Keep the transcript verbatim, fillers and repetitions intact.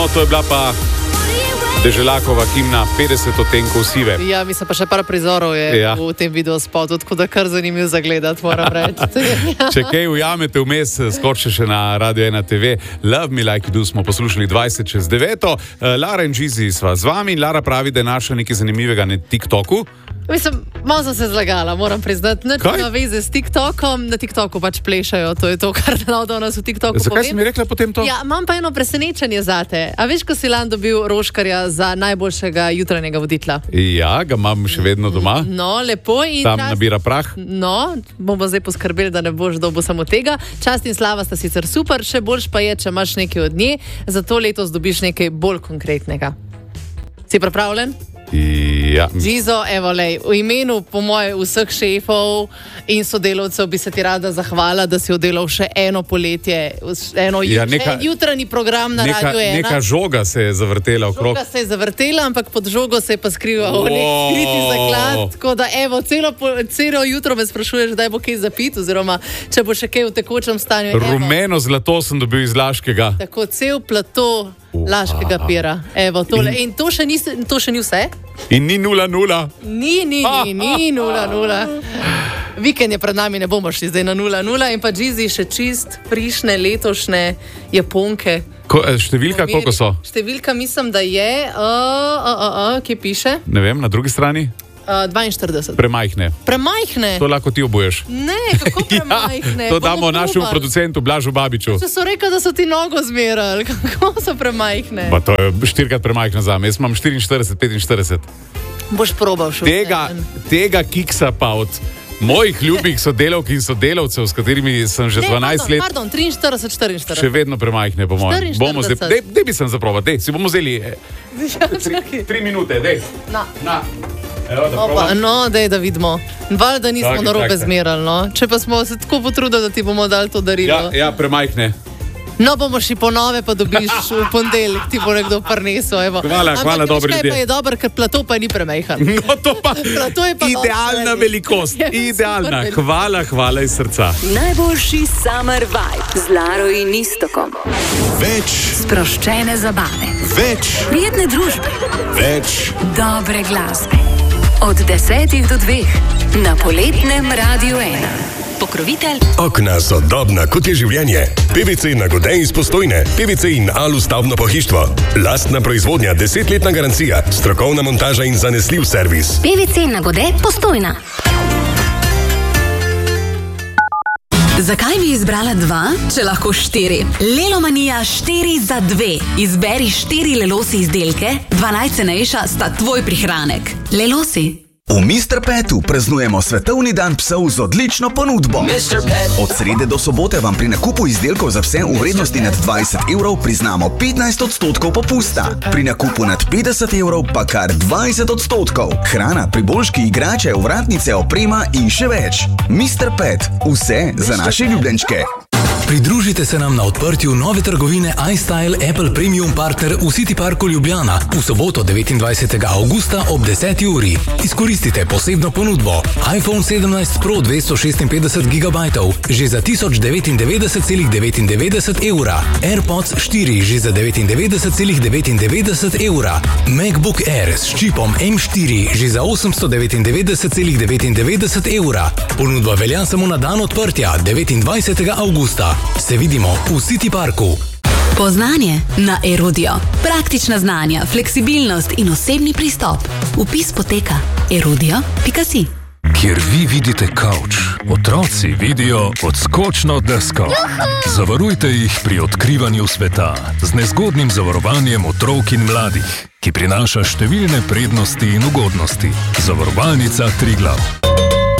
No, to je bila pa Deželakova himna petdeset odtenkov sive. Ja, mislim pa še par prizorov je ja. v tem video spotu, tako da kar zanimivo zagledati, moram reči. Če kaj ujamete vmes, skočite še na Radio ena te ve. Love Me Like You Do smo poslušali dvajset čez deveto. Lara in Gizi sva z vami in Lara pravi, da je našla nekaj zanimivega na TikToku. Mislim, malo sem se zlagala, moram priznati. Nič ima veze s TikTokom, na TikToku pač plešajo, to je to, kar da nas v TikToku povem. Zakaj si mi rekla potem to? Ja, imam pa eno presenečenje zate. A veš, ko si lan dobil Roškarja za najboljšega jutranjega voditla? Ja, ga imam še vedno doma. No, lepo. In tam čast... nabira prah. No, bomo zdaj poskrbeli, da ne boš dobil samo tega. Čast in slava sta sicer super, še boljš pa je, če imaš nekaj od nje, zato letos dobiš nekaj bolj konkretnega. Si pripravljen? Ja. Gizo, evo lej, v imenu po moje vseh šefov in sodelavcev bi se ti rada zahvala, da si oddelal še eno poletje, eno ja, neka, jutranji program na neka, Radio ena. Neka žoga se je zavrtela okrog. Žoga se je zavrtela, ampak pod žogo se je pa skrival wow. nek skriti zaklad, tako da evo, celo, celo jutro me sprašuješ, da je bo kaj zapit, oziroma če bo še kaj v tekočem stanju. Rumeno zlato sem dobil iz Laškega. Tako, cel plato Laškega pira. Evo, tole. In, in to, še ni, to še ni vse? In ni nula nula. Ni, ni, ni, ni nula nula. Vikend je pred nami, ne bomo šli zdaj na nula nula. In pa Gizi še čist, frišne, letošnje Japonke. Ko, številka, koliko so? Številka mislim, da je, uh, uh, uh, uh, kje piše? Ne vem, na drugi strani? Uh, dvainštirideset. Premajhne. Premajhne? To lahko ti obuješ. Ne, kako premajhne? Ja, to damo našemu producentu Blažu Babiču. Če so rekli, da so ti nogo zmerali, kako so premajhne? Pa to je štirikrat premajhne zame. Jaz imam štiriinštirideset, petinštirideset. Boš probal še tega, tega kiksa pa od mojih ljubih sodelavk in sodelavcev, s katerimi sem že ne, dvanajst let. Pardon, triinštirideset, štiriinštirideset. Še vedno premajhne, po mojem. Bomo zdaj, dej, dej bi sem zaprobat, dej, si bomo vzeli eh, tri, tri minute, dej. Na. Na. Evo, da Opa, no, dej, da vidimo. Val, da nismo narobe zmerali, no. Če pa smo se tako potrudili, da ti bomo dali to darilo. Ja, ja, premajhne. No, bomo šli po nove, pa dobiš v ponedeljek, ti bo nekdo prinesel, evo. Hvala, Ampak, hvala, dobri ljudje. Ampak, pa je dober, ker plato pa ni premajhan. No, to pa, plato je pa idealna dober, velikost, idealna. Hvala, hvala iz srca. Najboljši summer vibe z Laro in Istokom. Več sproščene zabave. Več prijetne družbe. Več dobre glasbe. Od desetih do dveh na poletnem Radio ena. Pokrovitelj Okna sodobna, kot je življenje. P V C Nagodej iz Postojne. P V C in Alu stavbno pohištvo. Lastna proizvodnja, desetletna garancija, strokovna montaža in zanesljiv servis. P V C Nagodej Postojna. Zakaj bi izbrala dva, če lahko štiri? Lelomanija štiri za dve. Izberi štiri Lelosi izdelke, dva najcenejša sta tvoj prihranek. Lelosi. V mister Petu praznujemo svetovni dan psov z odlično ponudbo. Od srede do sobote vam pri nakupu izdelkov za pse v vrednosti nad dvajset evrov priznamo petnajst odstotkov popusta. Pri nakupu nad petdeset evrov pa kar dvajset odstotkov. Hrana, priboljški, igrače, ovratnice, oprema in še več. mister Pet. Vse za naše ljubljenčke. Pridružite se nam na odprtju nove trgovine iStyle Apple Premium Partner v City Parku Ljubljana v soboto devetindvajsetega avgusta ob deseti uri. Izkoristite posebno ponudbo. iPhone sedemnajst Pro dvesto šestinpetdeset gigabajtov že za tisoč devetindevetdeset celih devetindevetdeset evra. AirPods štiri že za devetindevetdeset celih devetindevetdeset evra. MacBook Air s čipom M štiri že za osemsto devetindevetdeset celih devetindevetdeset evra. Ponudba velja samo na dan odprtja devetindvajsetega avgusta. Se vidimo v City Parku. Poznanje na Erudio. Praktična znanja, fleksibilnost in osebni pristop. Vpis poteka erudio pika si. Kjer vi vidite kavč, otroci vidijo odskočno desko. Zavarujte jih pri odkrivanju sveta z nezgodnim zavarovanjem otrok in mladih, ki prinaša številne prednosti in ugodnosti. Zavarovalnica Triglav.